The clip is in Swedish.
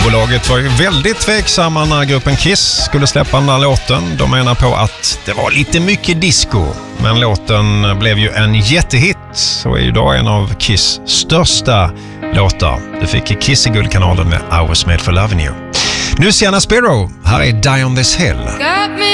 Skivbolaget var ju väldigt tveksamma när gruppen Kiss skulle släppa den här låten. De menar på att det var lite mycket disco. Men låten blev ju en jättehit och är ju idag en av Kiss största låtar. Du fick Kiss i Guldkanalen med I Was Made For Loving You. Nu Sienna Spiro, här är Die On This Hill.